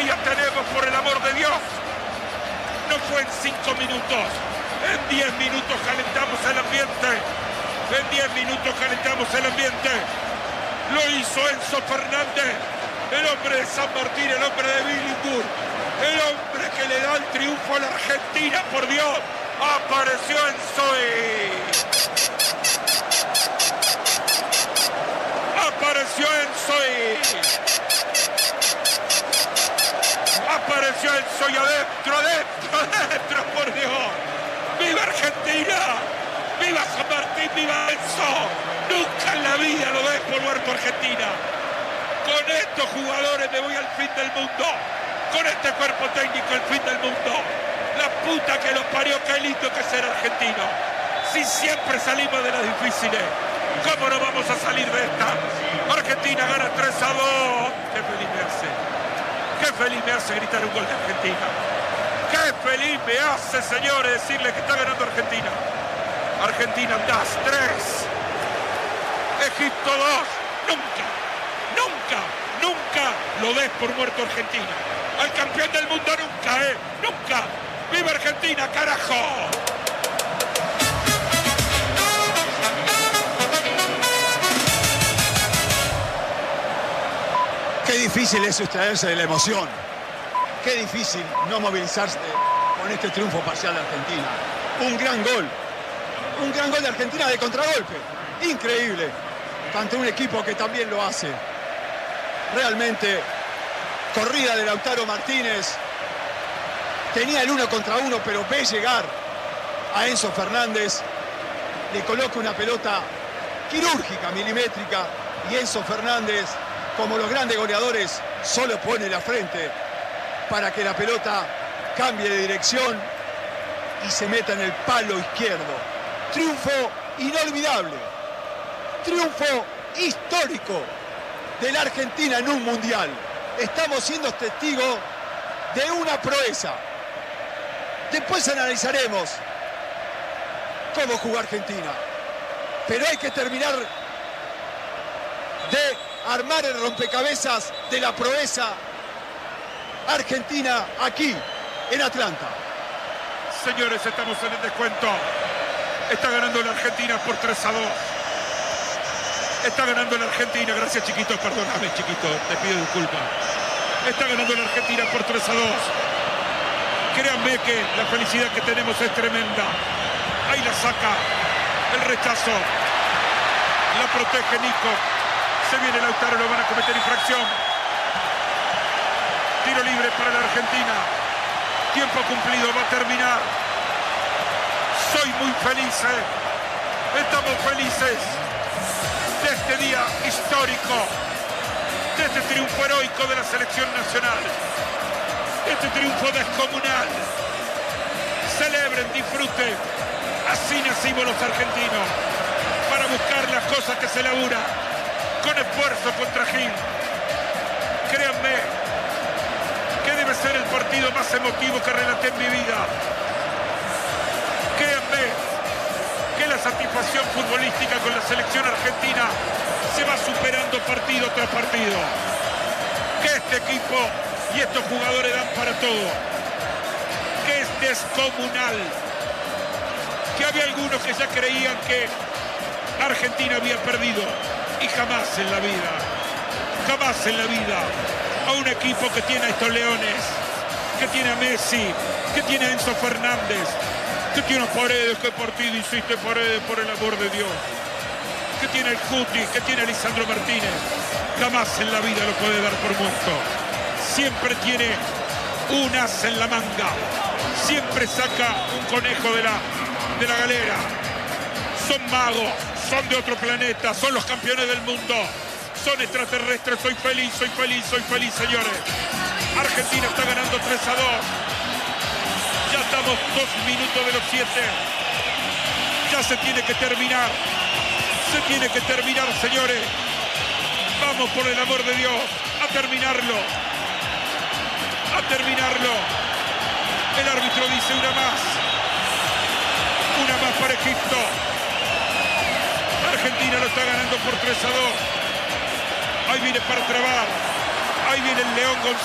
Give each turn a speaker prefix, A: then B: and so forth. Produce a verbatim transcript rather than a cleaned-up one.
A: historia tenemos, por el amor de Dios? No fue en cinco minutos. En diez minutos calentamos el ambiente. En diez minutos calentamos el ambiente. Lo hizo Enzo Fernández, el hombre de San Martín, el hombre de Billinghurst, el hombre que le da el triunfo a la Argentina, por Dios. Apareció Enzo y... Apareció Enzo y... Apareció Enzo y adentro, adentro, adentro, por Dios. ¡Viva Argentina! ¡Viva San Martín! ¡Viva Enzo! Nunca en la vida lo des por muerto Argentina. Con estos jugadores me voy al fin del mundo. Con este cuerpo técnico al fin del mundo. La puta que los parió, qué lindo que es ser argentino. Si siempre salimos de las difíciles, ¿cómo no vamos a salir de esta? Argentina gana tres a dos. Qué feliz me hace. Qué feliz me hace gritar un gol de Argentina. Qué feliz me hace, señores, decirle que está ganando Argentina. Argentina das tres. Egipto dos. Nunca, nunca, nunca lo des por muerto Argentina. Al campeón del mundo nunca, ¿eh? Nunca. ¡Viva Argentina, carajo!
B: Qué difícil es sustraerse de la emoción. Qué difícil no movilizarse con este triunfo parcial de Argentina. Un gran gol. Un gran gol de Argentina de contragolpe. Increíble. Ante un equipo que también lo hace. Realmente, corrida de Lautaro Martínez. Tenía el uno contra uno, pero ve llegar a Enzo Fernández. Le coloca una pelota quirúrgica, milimétrica. Y Enzo Fernández, como los grandes goleadores, solo pone la frente para que la pelota cambie de dirección y se meta en el palo izquierdo. Triunfo inolvidable. Triunfo histórico de la Argentina en un mundial. Estamos siendo testigos de una proeza. Después analizaremos cómo jugó Argentina. Pero hay que terminar de armar el rompecabezas de la proeza argentina aquí en Atlanta.
A: Señores, estamos en el descuento. Está ganando la Argentina por tres a dos. Está ganando la Argentina. Gracias, chiquito. Perdóname, chiquito. Te pido disculpas. Está ganando la Argentina por tres a dos. Créanme que la felicidad que tenemos es tremenda. Ahí la saca. El rechazo. La protege Nico. Se viene Lautaro, lo van a cometer infracción. Tiro libre para la Argentina. Tiempo cumplido, va a terminar. Soy muy feliz, ¿eh? Estamos felices de este día histórico, de este triunfo heroico de la selección nacional, de este triunfo descomunal. Celebren, disfruten. Así nacimos los argentinos, para buscar las cosas que se laburan con esfuerzo, con trajín. Créanme que debe ser el partido más emotivo que relaté en mi vida. Créanme que la satisfacción futbolística con la selección argentina se va superando partido tras partido. Que este equipo y estos jugadores dan para todo. Que es descomunal. Que había algunos que ya creían que Argentina había perdido. Y jamás en la vida, jamás en la vida, a un equipo que tiene a estos leones, que tiene a Messi, que tiene a Enzo Fernández, que tiene a Paredes, que partido hiciste Paredes, por el amor de Dios, que tiene el Cuti, que tiene a Lisandro Martínez, jamás en la vida lo puede dar por muerto. Siempre tiene un as en la manga, siempre saca un conejo de la, de la galera. Son magos, son de otro planeta, son los campeones del mundo, son extraterrestres. Soy feliz, soy feliz, soy feliz, señores. Argentina está ganando tres a dos. Ya estamos dos minutos de los siete. Ya se tiene que terminar. Se tiene que terminar, señores. Vamos, por el amor de Dios, a terminarlo. A terminarlo. El árbitro dice una más. Una más para Egipto. Argentina lo está ganando por tres a dos. Ahí viene para trabar. Ahí viene el León González.